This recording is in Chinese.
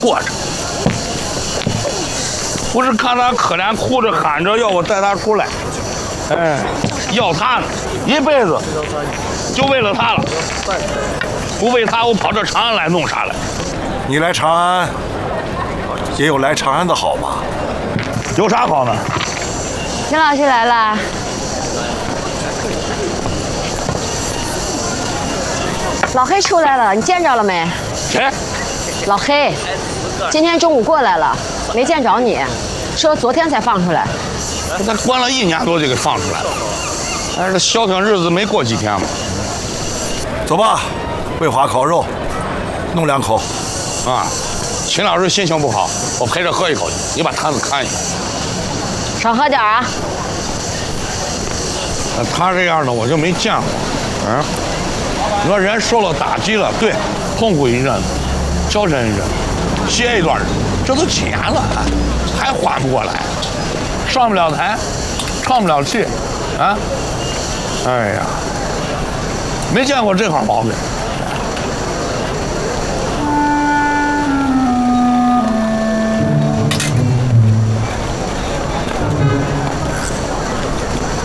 过着。不是看他可怜哭着喊着要我带他出来，哎，要他呢，一辈子就为了他了。不为他，我跑这长安来弄啥来？ 你来长安，也有来长安的好吧？ 有啥好呢？ 秦老师来了。老黑出来了，你见着了没？ 谁？ 老黑，今天中午过来了，没见着你，说昨天才放出来。 他关了1年多就给放出来了，但是这消停日子没过几天嘛。 走吧，桂花烤肉，弄2口。 啊，秦老师心情不好，我陪着喝一口去，你把摊子看一下。 少喝点啊。 他这样的我就没见过，嗯。你说人受了打击了，对，痛苦一阵子，消沉一阵子，歇一段日子，这都几年了，还缓不过来，上不了台，唱不了戏，啊，哎呀，没见过这号毛病。